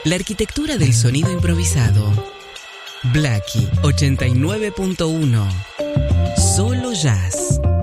La arquitectura del sonido improvisado. Blackie 89.1. Solo jazz.